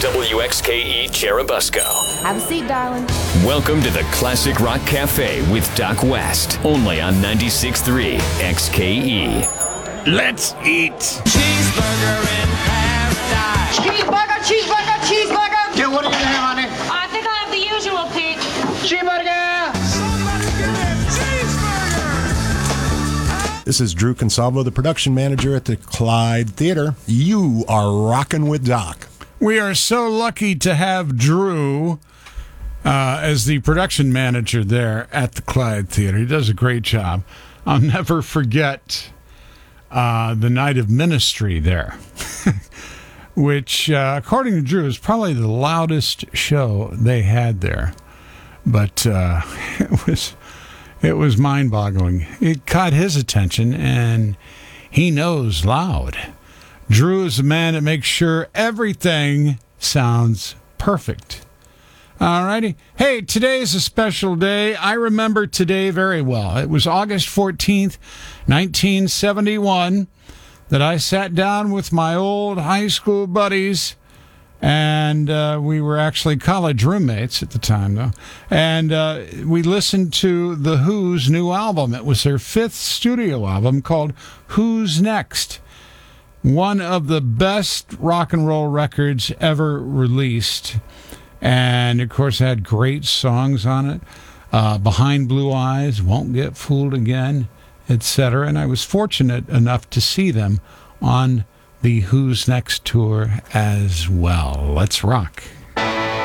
WXKE Cherubusco. Have a seat, darling. Welcome to the Classic Rock Cafe with Doc West, only on 96.3 XKE. Let's eat. Cheeseburger in paradise. Cheeseburger, cheeseburger, cheeseburger. Yeah, what do you have, honey? I think I have the usual, Pete. Cheeseburger. Somebody get a cheeseburger. This is Drew Consalvo, the production manager at the Clyde Theater. You are rocking with Doc. We are so lucky to have Drew as the production manager there at the Clyde Theater. He does a great job. I'll never forget the night of ministry there, which, according to Drew, is probably the loudest show they had there. But it was mind-boggling. It caught his attention, and he knows loud. Drew is the man that makes sure everything sounds perfect. All righty. Hey, today is a special day. I remember today very well. It was August 14th, 1971, that I sat down with my old high school buddies, and we were actually college roommates at the time, though, and we listened to The Who's new album. It was their fifth studio album called Who's Next? One of the best rock and roll records ever released. And, of course, it had great songs on it. Behind Blue Eyes, Won't Get Fooled Again, etc. And I was fortunate enough to see them on the Who's Next tour as well. Let's rock.